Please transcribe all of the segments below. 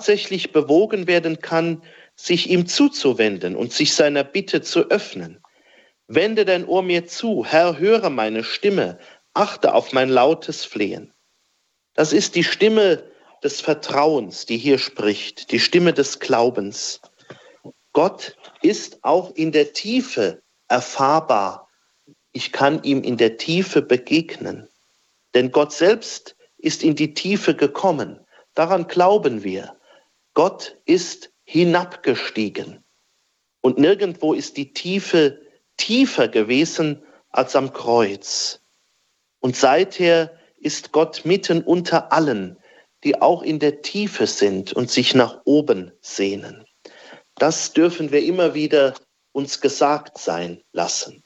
tatsächlich bewogen werden kann, sich ihm zuzuwenden und sich seiner Bitte zu öffnen. Wende dein Ohr mir zu, Herr, höre meine Stimme, achte auf mein lautes Flehen. Das ist die Stimme des Vertrauens, die hier spricht, die Stimme des Glaubens. Gott ist auch in der Tiefe erfahrbar. Ich kann ihm in der Tiefe begegnen. Denn Gott selbst ist in die Tiefe gekommen. Daran glauben wir. Gott ist hinabgestiegen. Und nirgendwo ist die Tiefe tiefer gewesen als am Kreuz. Und seither ist Gott mitten unter allen, die auch in der Tiefe sind und sich nach oben sehnen. Das dürfen wir immer wieder uns gesagt sein lassen.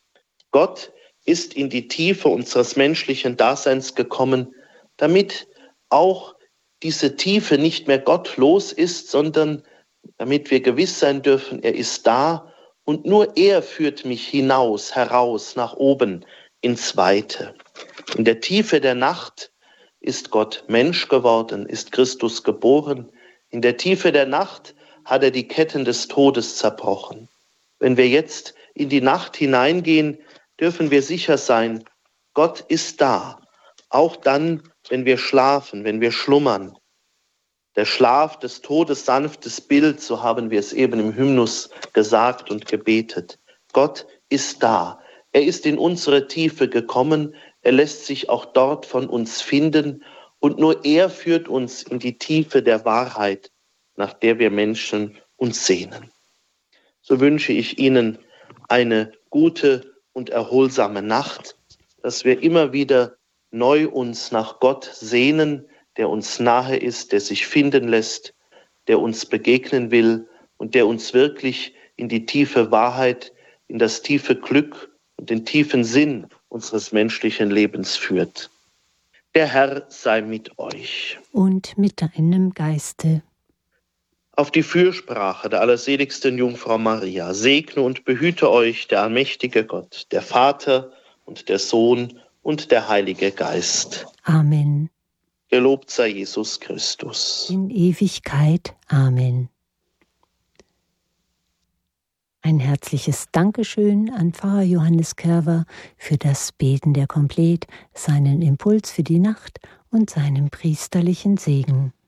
Gott ist in die Tiefe unseres menschlichen Daseins gekommen, damit auch diese Tiefe nicht mehr gottlos ist, sondern damit wir gewiss sein dürfen, er ist da und nur er führt mich hinaus, heraus, nach oben, ins Weite. In der Tiefe der Nacht ist Gott Mensch geworden, ist Christus geboren. In der Tiefe der Nacht hat er die Ketten des Todes zerbrochen. Wenn wir jetzt in die Nacht hineingehen, dürfen wir sicher sein, Gott ist da, auch dann, wenn wir schlafen, wenn wir schlummern. Der Schlaf des Todes, sanftes Bild, so haben wir es eben im Hymnus gesagt und gebetet. Gott ist da. Er ist in unsere Tiefe gekommen. Er lässt sich auch dort von uns finden. Und nur er führt uns in die Tiefe der Wahrheit, nach der wir Menschen uns sehnen. So wünsche ich Ihnen eine gute und erholsame Nacht, dass wir immer wieder neu uns nach Gott sehnen, der uns nahe ist, der sich finden lässt, der uns begegnen will und der uns wirklich in die tiefe Wahrheit, in das tiefe Glück und den tiefen Sinn unseres menschlichen Lebens führt. Der Herr sei mit euch. Und mit deinem Geiste. Auf die Fürsprache der allerseligsten Jungfrau Maria segne und behüte euch der allmächtige Gott, der Vater und der Sohn und der Heilige Geist. Amen. Gelobt sei Jesus Christus. In Ewigkeit. Amen. Ein herzliches Dankeschön an Pfarrer Johannes Kerver für das Beten der Komplet, seinen Impuls für die Nacht und seinen priesterlichen Segen.